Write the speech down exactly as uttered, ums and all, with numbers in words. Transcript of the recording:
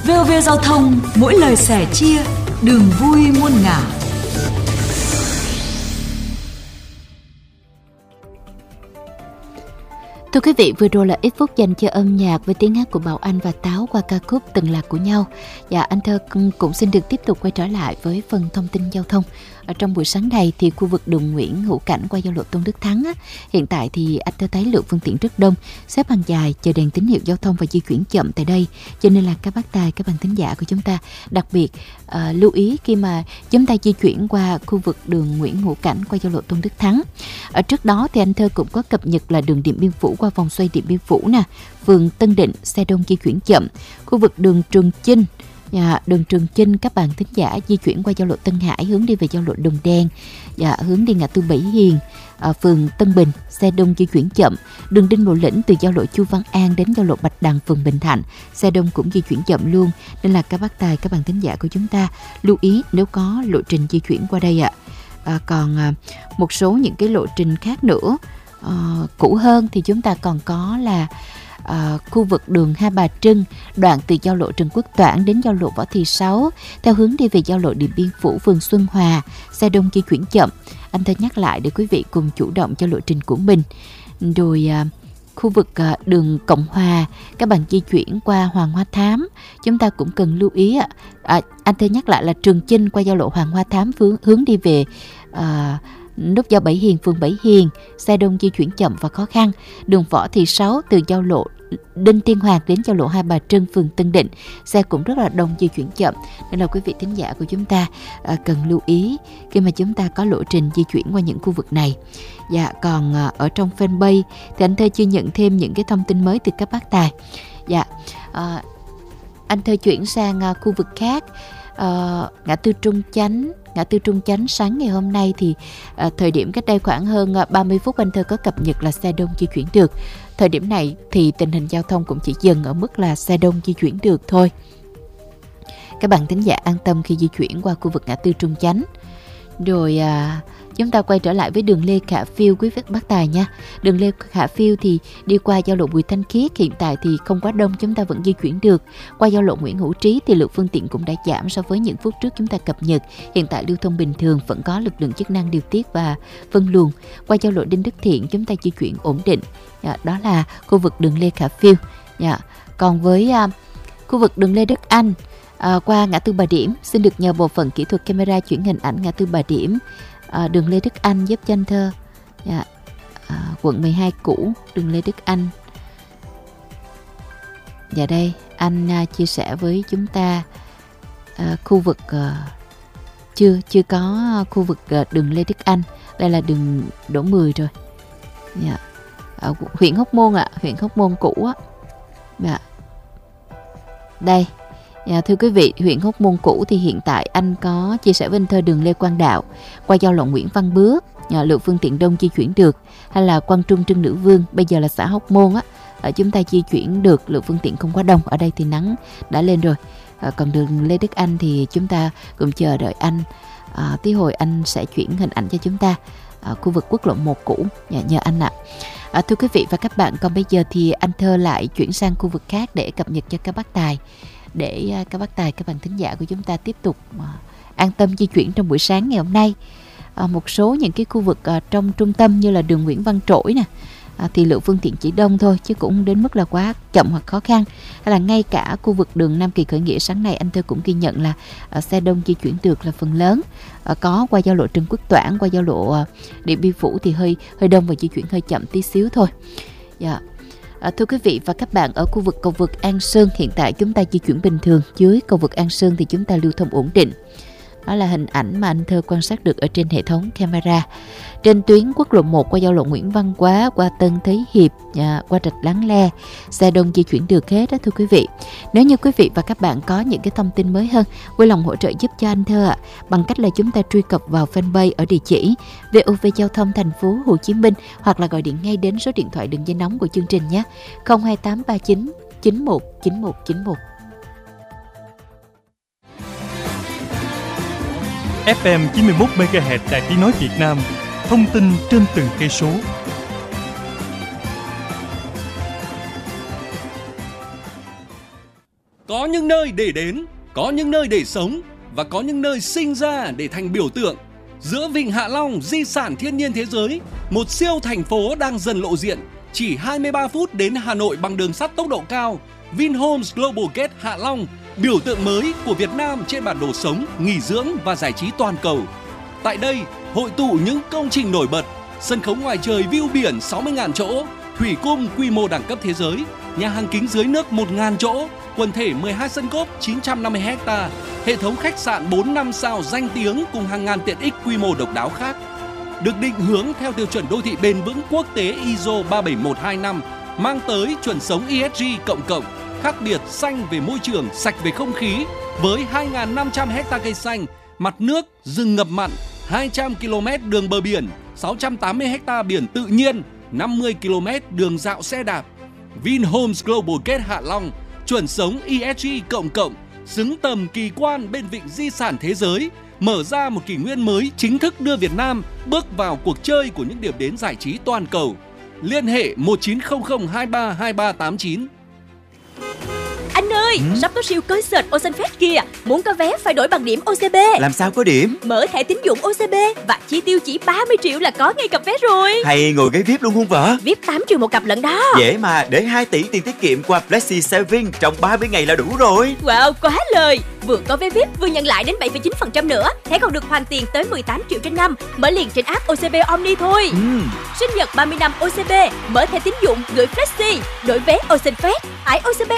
vê o vê Giao thông, mỗi lời sẻ chia, đường vui muôn ngả. Thưa quý vị, vừa rồi là ít phút dành cho âm nhạc với tiếng hát của Bảo Anh và Táo qua ca khúc Từng Là Của Nhau. Và anh Thơ cũng xin được tiếp tục quay trở lại với phần thông tin giao thông. Ở trong buổi sáng này thì khu vực đường Nguyễn Hữu Cảnh qua giao lộ Tôn Đức Thắng á, hiện tại thì anh Thơ thấy lượng phương tiện rất đông, xếp hàng dài chờ đèn tín hiệu giao thông và di chuyển chậm tại đây. Cho nên là các bác tài, các bạn thính giả của chúng ta đặc biệt uh, lưu ý khi mà chúng ta di chuyển qua khu vực đường Nguyễn Hữu Cảnh qua giao lộ Tôn Đức Thắng. Ở trước đó thì anh Thơ cũng có cập nhật là đường Điện Biên Phủ qua vòng xoay Điện Biên Phủ nè, phường Tân Định xe đông di chuyển chậm, khu vực đường Trường Chinh. Dạ, đường Trường Chinh các bạn thính giả di chuyển qua giao lộ Tân Hải hướng đi về giao lộ Đồng Đen, dạ, hướng đi ngã tư Bảy Hiền, à, phường Tân Bình xe đông di chuyển chậm. Đường Đinh Bộ Lĩnh từ giao lộ Chu Văn An đến giao lộ Bạch Đằng phường Bình Thạnh xe đông cũng di chuyển chậm luôn, nên là các bác tài, các bạn thính giả của chúng ta lưu ý nếu có lộ trình di chuyển qua đây ạ. À, còn à, một số những cái lộ trình khác nữa à, cũ hơn thì chúng ta còn có là À, khu vực đường Hai Bà Trưng, đoạn từ giao lộ Trần Quốc Toản đến giao lộ Võ Thị Sáu theo hướng đi về giao lộ Điện Biên Phủ, phường Xuân Hòa xe đông di chuyển chậm. Anh Thơ nhắc lại để quý vị cùng chủ động cho lộ trình của mình. Rồi à, khu vực à, đường Cộng Hòa các bạn di chuyển qua Hoàng Hoa Thám chúng ta cũng cần lưu ý ạ. À, anh Thơ nhắc lại là Trường Chinh qua giao lộ Hoàng Hoa Thám hướng, hướng đi về à, nút giao Bảy Hiền, phường Bảy Hiền xe đông di chuyển chậm và khó khăn. Đường Võ Thị Sáu từ giao lộ Đinh Tiên Hoàng đến giao lộ Hai Bà Trưng, phường Tân Định xe cũng rất là đông, di chuyển chậm, nên là quý vị thính giả của chúng ta à, cần lưu ý khi mà chúng ta có lộ trình di chuyển qua những khu vực này. Dạ, còn à, ở trong fanpage thì anh Thơ chưa nhận thêm những cái thông tin mới từ các bác tài. Dạ, à, anh Thơ chuyển sang à, khu vực khác. À, ngã tư Trung Chánh ngã tư Trung Chánh sáng ngày hôm nay thì à, thời điểm cách đây khoảng hơn à, ba mươi phút anh Thơ có cập nhật là xe đông di chuyển được. Thời điểm này thì tình hình giao thông cũng chỉ dừng ở mức là xe đông di chuyển được thôi. Các bạn thính giả an tâm khi di chuyển qua khu vực ngã tư Trung Chánh. Rồi à, chúng ta quay trở lại với đường Lê Khả Phiêu quý vị bác tài nha. Đường Lê Khả Phiêu thì đi qua giao lộ Bùi Thanh Khiết hiện tại thì không quá đông, chúng ta vẫn di chuyển được. Qua giao lộ Nguyễn Hữu Trí thì lượng phương tiện cũng đã giảm so với những phút trước chúng ta cập nhật. Hiện tại lưu thông bình thường, vẫn có lực lượng chức năng điều tiết và phân luồng. Qua giao lộ Đinh Đức Thiện chúng ta di chuyển ổn định. Dạ, đó là khu vực đường Lê Khả Phiêu. Dạ. Còn với à, khu vực đường Lê Đức Anh à, qua ngã tư Bà Điểm, xin được nhờ bộ phận kỹ thuật camera chuyển hình ảnh ngã tư Bà Điểm, à, đường Lê Đức Anh giúp cho anh Thơ. Dạ. À, quận mười hai cũ, đường Lê Đức Anh. Dạ đây, anh à, chia sẻ với chúng ta à, khu vực à, chưa chưa có khu vực à, đường Lê Đức Anh. Đây là đường Đỗ Mười rồi. Dạ. Ở huyện Hóc Môn ạ, à, huyện Hóc Môn cũ á. Dạ. Đây, dạ, thưa quý vị, huyện Hóc Môn cũ thì hiện tại anh có chia sẻ với anh Thơ đường Lê Quang Đạo qua giao lộ Nguyễn Văn Bứa, dạ, lượng phương tiện đông di chuyển được, hay là Quang Trung Trưng Nữ Vương, bây giờ là xã Hóc Môn á, ở chúng ta di chuyển được, lượng phương tiện không quá đông. Ở đây thì nắng đã lên rồi. À, còn đường Lê Đức Anh thì chúng ta cũng chờ đợi anh à, tí hồi anh sẽ chuyển hình ảnh cho chúng ta. À, khu vực quốc lộ một cũ, dạ, nhờ anh ạ. À, thưa quý vị và các bạn, còn bây giờ thì anh Thơ lại chuyển sang khu vực khác để cập nhật cho các bác tài, để uh, các bác tài, các bạn thính giả của chúng ta tiếp tục uh, an tâm di chuyển trong buổi sáng ngày hôm nay. À, một số những cái khu vực uh, trong trung tâm như là đường Nguyễn Văn Trỗi nè, à, thì lượng phương tiện chỉ đông thôi chứ cũng đến mức là quá chậm hoặc khó khăn. Hay là ngay cả khu vực đường Nam Kỳ Khởi Nghĩa sáng nay anh Thơ cũng ghi nhận là uh, xe đông di chuyển được là phần lớn. Uh, có qua giao lộ Trần Quốc Toản, qua giao lộ uh, Điện Biên Phủ thì hơi hơi đông và di chuyển hơi chậm tí xíu thôi. Dạ. À, thưa quý vị và các bạn, ở khu vực cầu vượt An Sơn hiện tại chúng ta di chuyển bình thường, dưới cầu vượt An Sơn thì chúng ta lưu thông ổn định. Đó là hình ảnh mà anh Thơ quan sát được ở trên hệ thống camera. Trên tuyến quốc lộ một qua giao lộ Nguyễn Văn Quá, qua Tân Thới Hiệp, à, qua Rạch Láng Le, xe đông di chuyển được hết đó thưa quý vị. Nếu như quý vị và các bạn có những cái thông tin mới hơn, vui lòng hỗ trợ giúp cho anh Thơ ạ, bằng cách là chúng ta truy cập vào fanpage ở địa chỉ vê o vê Giao thông Thành phố Hồ Chí Minh, hoặc là gọi điện ngay đến số điện thoại đường dây nóng của chương trình nhé, không hai tám ba chín chín một chín một chín một. ép em chín mươi mốt mê ga héc Đài Tiếng nói Việt Nam, thông tin trên từng cây số. Có những nơi để đến, có những nơi để sống và có những nơi sinh ra để thành biểu tượng. Giữa Vịnh Hạ Long, di sản thiên nhiên thế giới, một siêu thành phố đang dần lộ diện. Chỉ hai mươi ba phút đến Hà Nội bằng đường sắt tốc độ cao, Vinhomes Global Gate Hạ Long, biểu tượng mới của Việt Nam trên bản đồ sống, nghỉ dưỡng và giải trí toàn cầu. Tại đây, hội tụ những công trình nổi bật, sân khấu ngoài trời view biển sáu mươi nghìn chỗ, thủy cung quy mô đẳng cấp thế giới, nhà hàng kính dưới nước một nghìn chỗ, quần thể mười hai sân golf chín trăm năm mươi héc ta, hệ thống khách sạn bốn năm sao danh tiếng cùng hàng ngàn tiện ích quy mô độc đáo khác. Được định hướng theo tiêu chuẩn đô thị bền vững quốc tế i ét o ba bảy một hai năm, mang tới chuẩn sống e ét giê cộng cộng, khác biệt xanh về môi trường, sạch về không khí, với hai nghìn năm trăm héc-ta cây xanh, mặt nước, rừng ngập mặn, hai trăm ki lô mét đường bờ biển, sáu trăm tám mươi héc-ta biển tự nhiên, năm mươi ki lô mét đường dạo xe đạp. Vinhomes Global Gate Hạ Long, chuẩn sống e ét giê cộng cộng, xứng tầm kỳ quan bên vịnh di sản thế giới, mở ra một kỷ nguyên mới chính thức đưa Việt Nam bước vào cuộc chơi của những điểm đến giải trí toàn cầu. Liên hệ một chín không không hai ba hai ba tám chín. Anh ơi, ừ? sắp có siêu concert Ocean Fest kìa. Muốn có vé phải đổi bằng điểm ô xê bê. Làm sao có điểm? Mở thẻ tín dụng ô xê bê và chi tiêu chỉ ba mươi triệu là có ngay cặp vé rồi. Hay ngồi ghế vi ai pi luôn không vợ? vi ai pi tám triệu một cặp lận đó. Dễ mà, để hai tỷ tiền tiết kiệm qua Flexi Saving trong ba mươi ngày là đủ rồi. Wow, quá lời. Vừa có vé vi ai pi vừa nhận lại đến bảy phẩy chín phần trăm nữa. Thẻ còn được hoàn tiền tới mười tám triệu trên năm. Mở liền trên app ô xê bê Omni thôi. ừ. Sinh nhật ba mươi năm ô xê bê, mở thẻ tín dụng gửi Flexi, đổi vé Ocean Fest. Tải ô xê bê